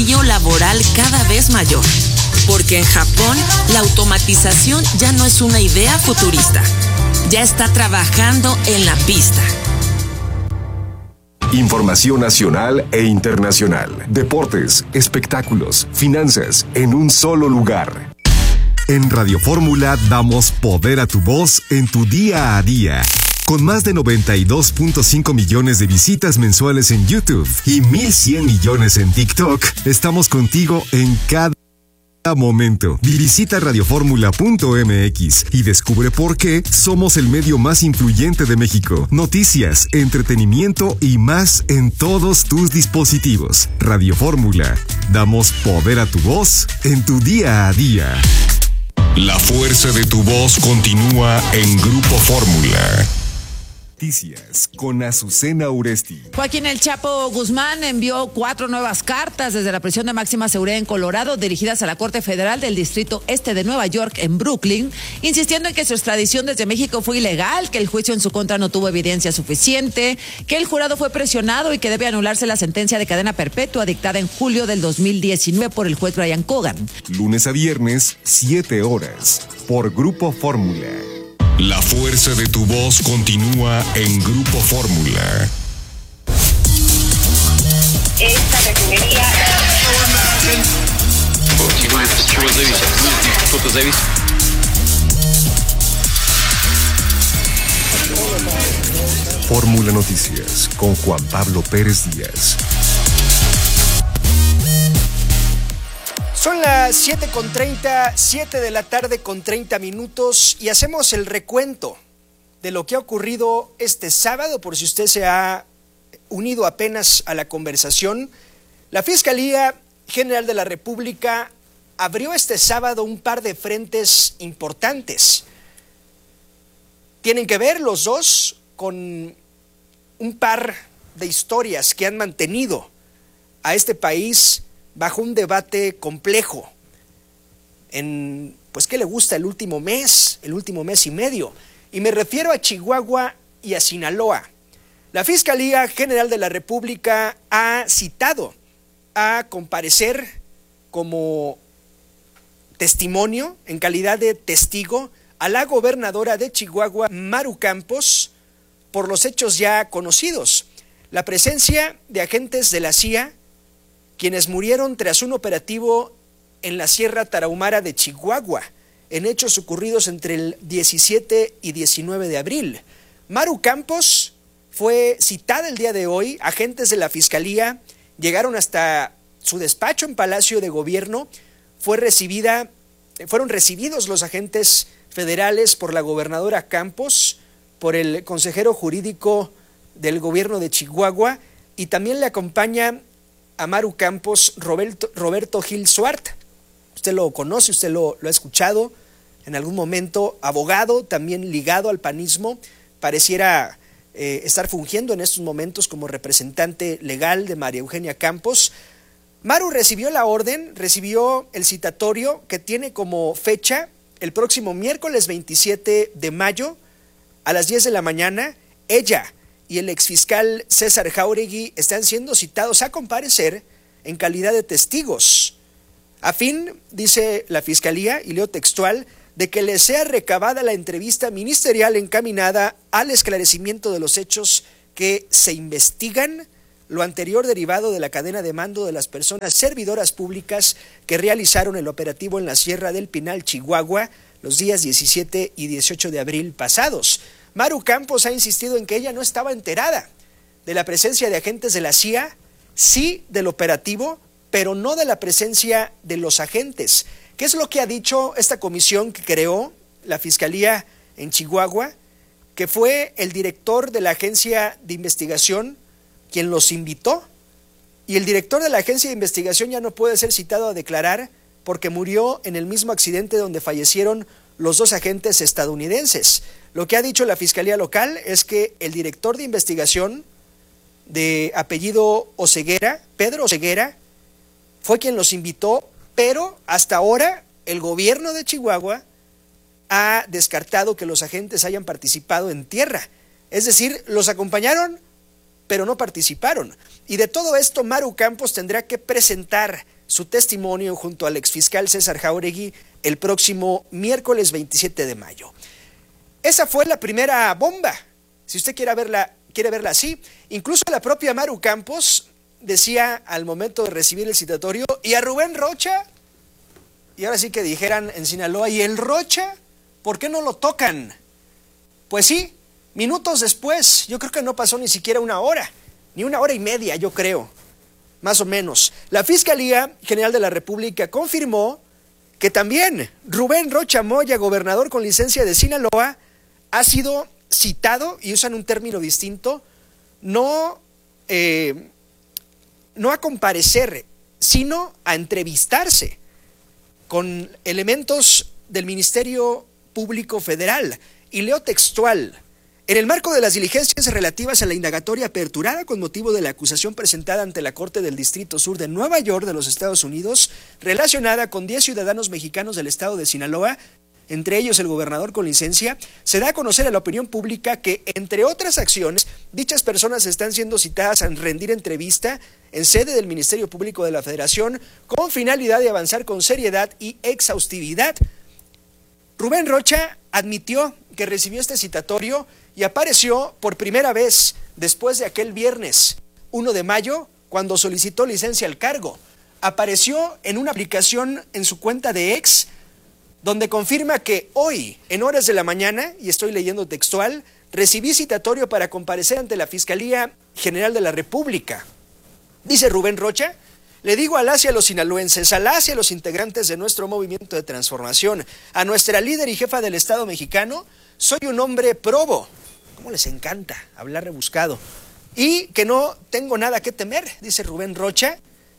vacío laboral cada vez mayor. Porque en Japón, la automatización ya no es una idea futurista. Ya está trabajando en la pista. Información nacional e internacional. Deportes, espectáculos, finanzas, en un solo lugar. En Radio Fórmula damos poder a tu voz en tu día a día. Con más de 92.5 millones de visitas mensuales en YouTube y 1,100 millones en TikTok, estamos contigo en cada momento. Visita radioformula.mx y descubre por qué somos el medio más influyente de México. Noticias, entretenimiento y más en todos tus dispositivos. Radio Fórmula. Damos poder a tu voz en tu día a día. La fuerza de tu voz continúa en Grupo Fórmula. Noticias con Azucena Uresti. Joaquín El Chapo Guzmán envió 4 nuevas cartas desde la prisión de máxima seguridad en Colorado dirigidas a la Corte Federal del Distrito Este de Nueva York en Brooklyn, insistiendo en que su extradición desde México fue ilegal, que el juicio en su contra no tuvo evidencia suficiente, que el jurado fue presionado y que debe anularse la sentencia de cadena perpetua dictada en julio del 2019 por el juez Brian Cogan. Lunes a viernes, 7 horas, por Grupo Fórmula. La fuerza de tu voz continúa en Grupo Fórmula. Esta refinería... Fórmula Noticias con Juan Pablo Pérez Díaz. Son las 7:30, 7 de la tarde con 30 minutos y hacemos el recuento de lo que ha ocurrido este sábado, por si usted se ha unido apenas a la conversación. La Fiscalía General de la República abrió este sábado un par de frentes importantes. Tienen que ver los dos con un par de historias que han mantenido a este país bajo un debate complejo en, pues, ¿qué le gusta el último mes y medio? Y me refiero a Chihuahua y a Sinaloa. La Fiscalía General de la República ha citado a comparecer como testimonio, en calidad de testigo, a la gobernadora de Chihuahua, Maru Campos, por los hechos ya conocidos. La presencia de agentes de la CIA, quienes murieron tras un operativo en la Sierra Tarahumara de Chihuahua, en hechos ocurridos entre el 17 y 19 de abril. Maru Campos fue citada el día de hoy. Agentes de la Fiscalía llegaron hasta su despacho en Palacio de Gobierno. Fueron recibidos los agentes federales por la gobernadora Campos, por el consejero jurídico del gobierno de Chihuahua, y también le acompaña a Maru Campos Roberto Gil Suart. Usted lo conoce, usted lo ha escuchado en algún momento, abogado también ligado al panismo, pareciera estar fungiendo en estos momentos como representante legal de María Eugenia Campos. Maru recibió la orden, recibió el citatorio que tiene como fecha el próximo miércoles 27 de mayo a las 10 de la mañana. Ella y el exfiscal César Jáuregui están siendo citados a comparecer en calidad de testigos, a fin, dice la Fiscalía, y leo textual, de que les sea recabada la entrevista ministerial encaminada al esclarecimiento de los hechos que se investigan, lo anterior derivado de la cadena de mando de las personas servidoras públicas que realizaron el operativo en la Sierra del Pinal, Chihuahua, los días 17 y 18 de abril pasados. Maru Campos ha insistido en que ella no estaba enterada de la presencia de agentes de la CIA, sí del operativo, pero no de la presencia de los agentes. ¿Qué es lo que ha dicho esta comisión que creó la Fiscalía en Chihuahua? Que fue el director de la agencia de investigación quien los invitó, y el director de la agencia de investigación ya no puede ser citado a declarar porque murió en el mismo accidente donde fallecieron los dos agentes estadounidenses. Lo que ha dicho la Fiscalía local es que el director de investigación, de apellido Oseguera, Pedro Oseguera, fue quien los invitó, pero hasta ahora el gobierno de Chihuahua ha descartado que los agentes hayan participado en tierra. Es decir, los acompañaron, pero no participaron. Y de todo esto, Maru Campos tendrá que presentar su testimonio junto al exfiscal César Jáuregui el próximo miércoles 27 de mayo. Esa fue la primera bomba, si usted quiere verla así. Incluso la propia Maru Campos decía al momento de recibir el citatorio, ¿y a Rubén Rocha? Y ahora sí que dijeran en Sinaloa, ¿y el Rocha? ¿Por qué no lo tocan? Pues sí, minutos después, yo creo que no pasó ni siquiera una hora, ni una hora y media, yo creo, más o menos. La Fiscalía General de la República confirmó que también Rubén Rocha Moya, gobernador con licencia de Sinaloa, ha sido citado, y usan un término distinto, no a comparecer, sino a entrevistarse con elementos del Ministerio Público Federal. Y leo textual: en el marco de las diligencias relativas a la indagatoria aperturada con motivo de la acusación presentada ante la Corte del Distrito Sur de Nueva York de los Estados Unidos, relacionada con 10 ciudadanos mexicanos del estado de Sinaloa, entre ellos el gobernador con licencia, se da a conocer a la opinión pública que, entre otras acciones, dichas personas están siendo citadas a rendir entrevista en sede del Ministerio Público de la Federación con finalidad de avanzar con seriedad y exhaustividad. Rubén Rocha admitió que recibió este citatorio y apareció por primera vez después de aquel viernes 1 de mayo, cuando solicitó licencia al cargo. Apareció en una aplicación en su cuenta de X, donde confirma que hoy, en horas de la mañana, y estoy leyendo textual, recibí citatorio para comparecer ante la Fiscalía General de la República. Dice Rubén Rocha: le digo a las y a los sinaloenses, a las y a los integrantes de nuestro movimiento de transformación, a nuestra líder y jefa del Estado mexicano, soy un hombre probo. ¿Cómo les encanta hablar rebuscado? Y que no tengo nada que temer, dice Rubén Rocha.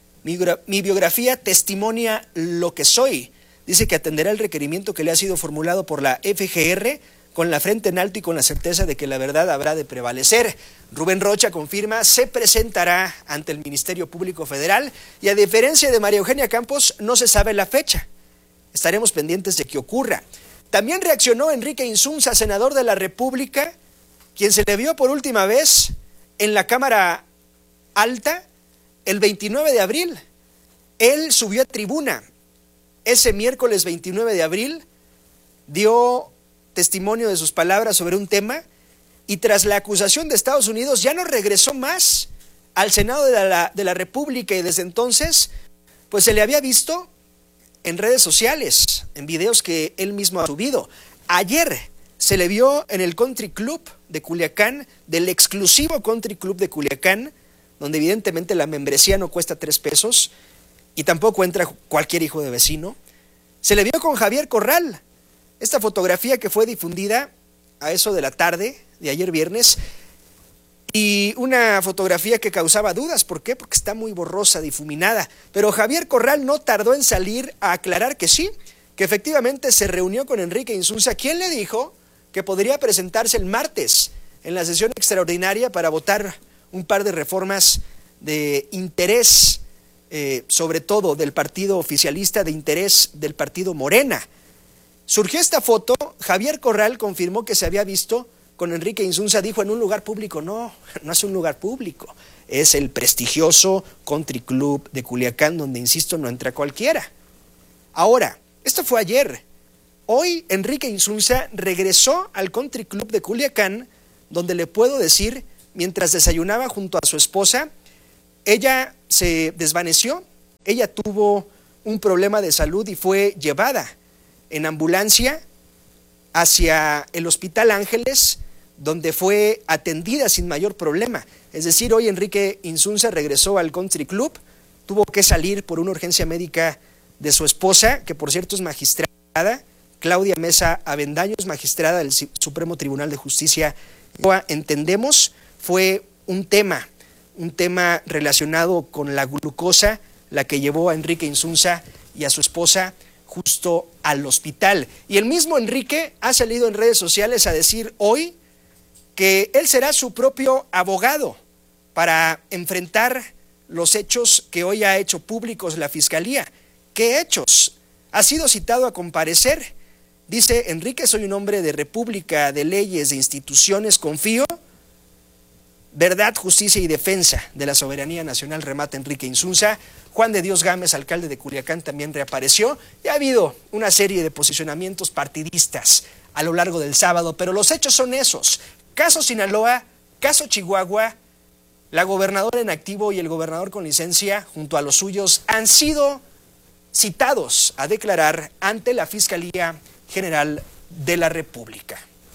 Mi biografía testimonia lo que soy. Dice que atenderá el requerimiento que le ha sido formulado por la FGR con la frente en alto y con la certeza de que la verdad habrá de prevalecer. Rubén Rocha confirma, se presentará ante el Ministerio Público Federal y, a diferencia de María Eugenia Campos, no se sabe la fecha. Estaremos pendientes de que ocurra. También reaccionó Enrique Insunza, senador de la República, quien se le vio por última vez en la Cámara Alta el 29 de abril. Él subió a tribuna ese miércoles 29 de abril, dio testimonio de sus palabras sobre un tema y, tras la acusación de Estados Unidos, ya no regresó más al Senado de la República, y desde entonces pues se le había visto en redes sociales, en videos que él mismo ha subido. Ayer se le vio en el Country Club de Culiacán, del exclusivo Country Club de Culiacán, donde evidentemente la membresía no cuesta 3 pesos y tampoco entra cualquier hijo de vecino. Se le vio con Javier Corral. Esta fotografía que fue difundida a eso de la tarde de ayer viernes, y una fotografía que causaba dudas. ¿Por qué? Porque está muy borrosa, difuminada. Pero Javier Corral no tardó en salir a aclarar que sí, que efectivamente se reunió con Enrique Insunza, quien le dijo que podría presentarse el martes en la sesión extraordinaria para votar un par de reformas de interés, sobre todo del partido oficialista, de interés del partido Morena. Surgió esta foto. Javier Corral confirmó que se había visto con Enrique Insunza. Dijo: en un lugar público. No es un lugar público, es el prestigioso Country Club de Culiacán, donde, insisto, no entra cualquiera. Ahora, esto fue ayer. Hoy Enrique Insunza regresó al Country Club de Culiacán, donde le puedo decir, mientras desayunaba junto a su esposa, ella se desvaneció. Ella tuvo un problema de salud y fue llevada en ambulancia hacia el Hospital Ángeles, donde fue atendida sin mayor problema. Es decir, hoy Enrique Insunza regresó al Country Club, tuvo que salir por una urgencia médica de su esposa, que por cierto es magistrada, Claudia Mesa Avendaños, magistrada del Supremo Tribunal de Justicia. Entendemos, fue un tema relacionado con la glucosa, la que llevó a Enrique Insunza y a su esposa justo al hospital. Y el mismo Enrique ha salido en redes sociales a decir hoy que él será su propio abogado para enfrentar los hechos que hoy ha hecho públicos la Fiscalía. ¿Qué hechos? Ha sido citado a comparecer. Dice Enrique: soy un hombre de república, de leyes, de instituciones, confío Verdad, Justicia y Defensa de la Soberanía Nacional remata Enrique Insunza. Juan de Dios Gámez, alcalde de Culiacán, también reapareció. Y ha habido una serie de posicionamientos partidistas a lo largo del sábado, pero los hechos son esos. Caso Sinaloa, caso Chihuahua, la gobernadora en activo y el gobernador con licencia, junto a los suyos, han sido citados a declarar ante la Fiscalía General de la República.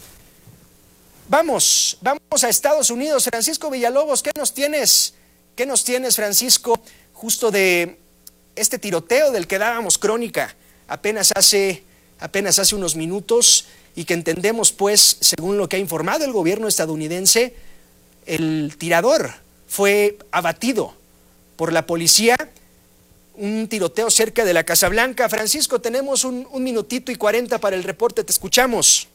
Vamos a Estados Unidos. Francisco Villalobos, ¿qué nos tienes? Francisco, justo de este tiroteo del que dábamos crónica apenas hace unos minutos y que entendemos, pues, según lo que ha informado el gobierno estadounidense, el tirador fue abatido por la policía. Un tiroteo cerca de la Casa Blanca. Francisco, tenemos un minutito y 40 para el reporte, te escuchamos.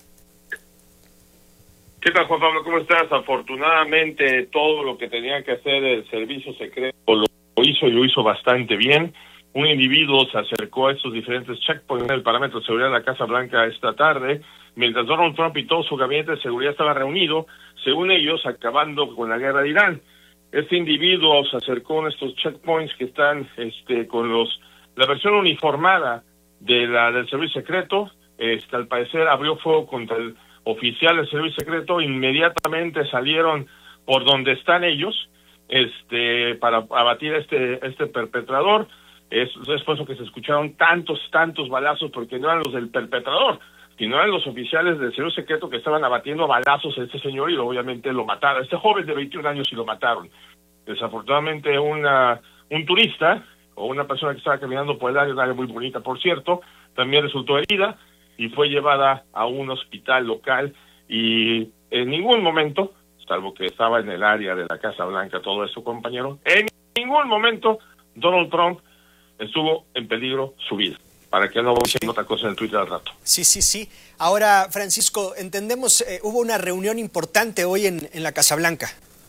¿Qué tal, Juan Pablo? ¿Cómo estás? Afortunadamente, todo lo que tenía que hacer el servicio secreto lo hizo y lo hizo bastante bien. Un individuo se acercó a estos diferentes checkpoints del parámetro de seguridad de la Casa Blanca esta tarde, mientras Donald Trump y todo su gabinete de seguridad estaba reunido, según ellos, acabando con la guerra de Irán. Este individuo se acercó a estos checkpoints que están con la versión uniformada del servicio secreto. Al parecer abrió fuego contra el oficial del servicio secreto. Inmediatamente salieron por donde están ellos para abatir a este perpetrador. Es por eso que se escucharon tantos balazos, porque no eran los del perpetrador, sino eran los oficiales del servicio secreto que estaban abatiendo a balazos a este señor y obviamente lo mataron. Este joven de 21 años y lo mataron. Desafortunadamente un turista o una persona que estaba caminando por el área, un área muy bonita por cierto, también resultó herida y fue llevada a un hospital local y en ningún momento, salvo que estaba en el área de la Casa Blanca, todo eso, compañero, en ningún momento Donald Trump estuvo en peligro su vida. Para que no voy diciendo otra cosa en el Twitter al rato. Sí. Ahora, Francisco, entendemos, hubo una reunión importante hoy en la Casa Blanca.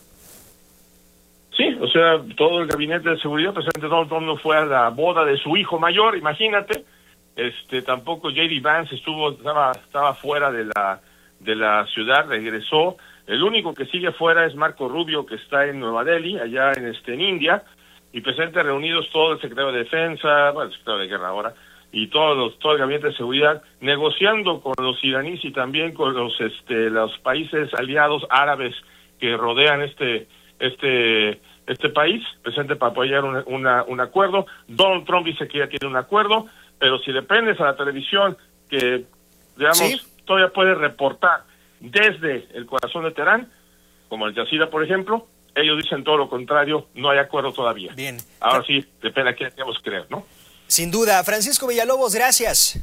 Sí, o sea, todo el gabinete de seguridad, presidente Donald Trump no fue a la boda de su hijo mayor, imagínate. Tampoco J.D. Vance estaba fuera de la ciudad, regresó. El único que sigue fuera es Marco Rubio, que está en Nueva Delhi, allá en India, y presente reunidos todo el secretario de Defensa, el secretario de Guerra ahora, y todo el gabinete de seguridad, negociando con los iraníes y también con los países aliados árabes que rodean este país, presente para apoyar un acuerdo. Donald Trump dice que ya tiene un acuerdo, pero si dependes a la televisión que, digamos, ¿sí?, todavía puede reportar desde el corazón de Teherán, como Al Jazeera, por ejemplo, ellos dicen todo lo contrario, no hay acuerdo todavía. Bien. Ahora sí, depende a quién queremos creer, ¿no? Sin duda. Francisco Villalobos, gracias.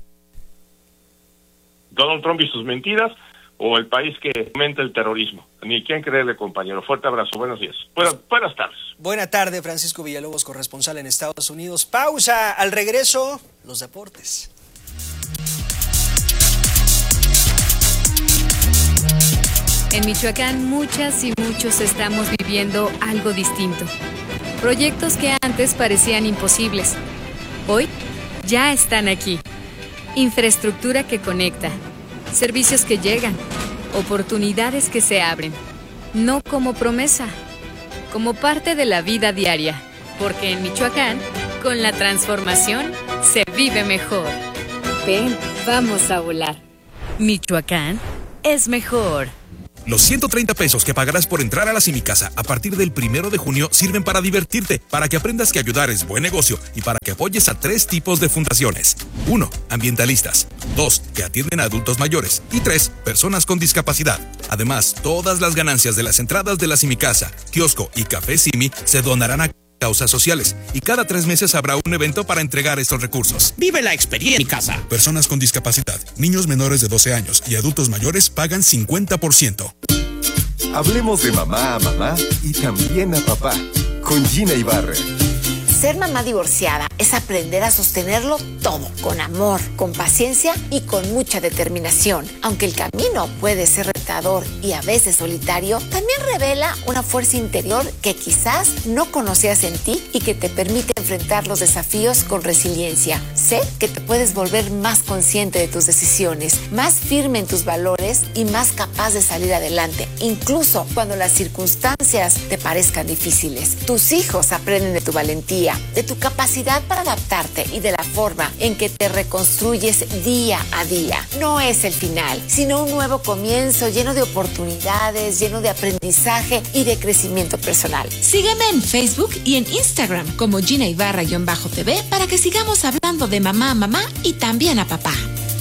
Donald Trump y sus mentiras, o el país que aumenta el terrorismo. Ni quién creerle, compañero. Fuerte abrazo, buenos días. Buenas tardes. Buena tarde, Francisco Villalobos, corresponsal en Estados Unidos. Pausa, al regreso, los deportes. En Michoacán, muchas y muchos estamos viviendo algo distinto. Proyectos que antes parecían imposibles, hoy ya están aquí. Infraestructura que conecta, servicios que llegan, oportunidades que se abren. No como promesa, como parte de la vida diaria. Porque en Michoacán, con la transformación, se vive mejor. Ven, vamos a volar. Michoacán es mejor. Los 130 pesos que pagarás por entrar a la Simicasa a partir del 1 de junio sirven para divertirte, para que aprendas que ayudar es buen negocio y para que apoyes a 3 tipos de fundaciones. 1. Ambientalistas. 2. Que atienden a adultos mayores. Y 3. Personas con discapacidad. Además, todas las ganancias de las entradas de la Simicasa, kiosco y café Simi se donarán a causas sociales y cada 3 meses habrá un evento para entregar estos recursos. Vive la experiencia en mi casa. Personas con discapacidad, niños menores de 12 años y adultos mayores pagan 50%. Hablemos de mamá a mamá y también a papá con Gina Ibarra. Ser mamá divorciada es aprender a sostenerlo todo, con amor, con paciencia y con mucha determinación. Aunque el camino puede ser retador y a veces solitario, también revela una fuerza interior que quizás no conocías en ti y que te permite enfrentar los desafíos con resiliencia. Sé que te puedes volver más consciente de tus decisiones, más firme en tus valores y más capaz de salir adelante, incluso cuando las circunstancias te parezcan difíciles. Tus hijos aprenden de tu valentía, de tu capacidad para adaptarte y de la forma en que te reconstruyes día a día. No es el final, sino un nuevo comienzo lleno de oportunidades, lleno de aprendizaje y de crecimiento personal. Sígueme en Facebook y en Instagram como Gina Ibarra-TV para que sigamos hablando de mamá a mamá y también a papá.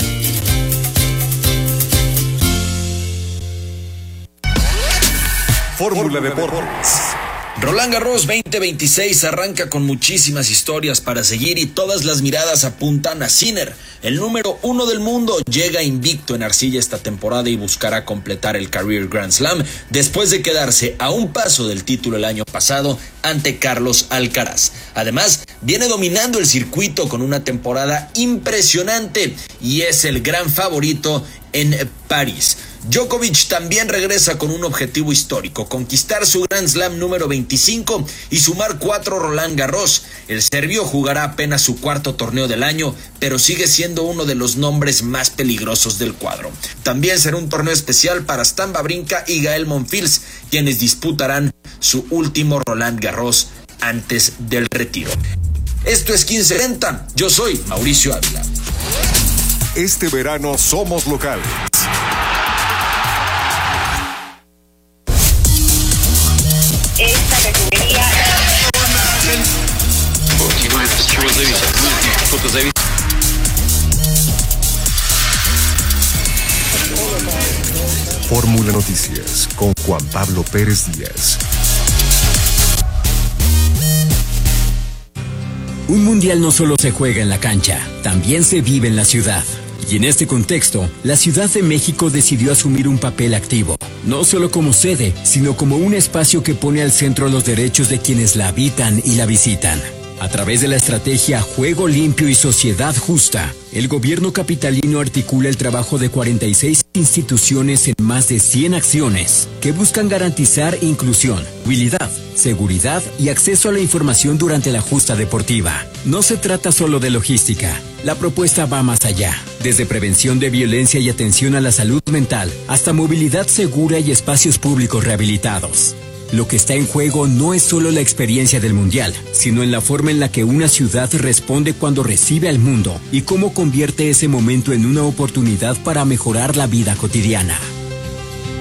Fórmula Deportes. Roland Garros 2026 arranca con muchísimas historias para seguir y todas las miradas apuntan a Sinner. El número 1 del mundo llega invicto en arcilla esta temporada y buscará completar el Career Grand Slam después de quedarse a un paso del título el año pasado ante Carlos Alcaraz. Además, viene dominando el circuito con una temporada impresionante y es el gran favorito en París. Djokovic también regresa con un objetivo histórico, conquistar su Grand Slam número 25 y sumar 4 Roland Garros. El serbio jugará apenas su cuarto torneo del año, pero sigue siendo uno de los nombres más peligrosos del cuadro. También será un torneo especial para Stan Wawrinka y Gael Monfils, quienes disputarán su último Roland Garros antes del retiro. Esto es 1530, yo soy Mauricio Ávila. Este verano somos locales. Esta refinería. Fórmula Noticias con Juan Pablo Pérez Díaz. Un mundial no solo se juega en la cancha, también se vive en la ciudad. Y en este contexto, la Ciudad de México decidió asumir un papel activo, no solo como sede, sino como un espacio que pone al centro los derechos de quienes la habitan y la visitan. A través de la estrategia Juego Limpio y Sociedad Justa, el gobierno capitalino articula el trabajo de 46 instituciones en más de 100 acciones que buscan garantizar inclusión, movilidad, seguridad y acceso a la información durante la justa deportiva. No se trata solo de logística. La propuesta va más allá, desde prevención de violencia y atención a la salud mental, hasta movilidad segura y espacios públicos rehabilitados. Lo que está en juego no es solo la experiencia del mundial, sino en la forma en la que una ciudad responde cuando recibe al mundo y cómo convierte ese momento en una oportunidad para mejorar la vida cotidiana.